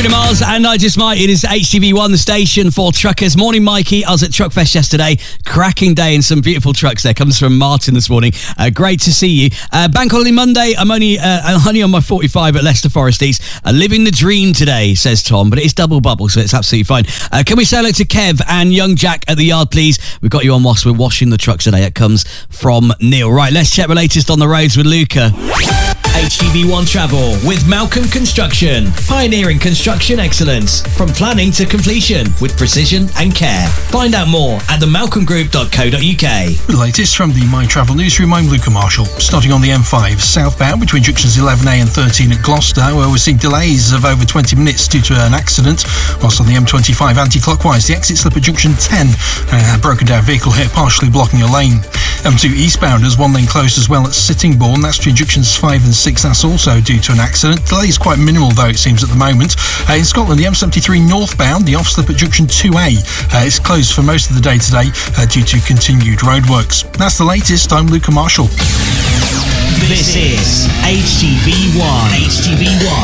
Bruno Mars and I Just Might. It is HTV1, the station for truckers. Morning, Mikey. I was at Truckfest yesterday. Cracking day and some beautiful trucks there. Comes from Martin this morning. Great to see you. Bank Holiday Monday. I'm only on my 45 at Leicester Forest East. Living the dream today, says Tom, but it's double bubble, so it's absolutely fine. Can we say hello to Kev and young Jack at the yard, please? We've got you on whilst we're washing the trucks today. It comes from Neil. Right, let's check the latest on the roads with Luca. HTV1 Travel with Malcolm Construction. Pioneering construction excellence. From planning to completion with precision and care. Find out more at themalcolmgroup.co.uk. The latest from the My Travel newsroom, I'm Luca Marshall. Starting on the M5 southbound between junctions 11A and 13 at Gloucester, where we're seeing delays of over 20 minutes due to an accident. Whilst on the M25 anti-clockwise, the exit slip at junction 10 and a broken down vehicle here partially blocking a lane. M2 eastbound has one lane closed as well at Sittingbourne. That's between junctions 5 and 6. That's also due to an accident. Delay is quite minimal though, it seems, at the moment. In Scotland, the M73 northbound, the off-slip at junction 2A is closed for most of the day today due to continued roadworks. That's the latest. I'm Luca Marshall. This is HTV1. HTV1.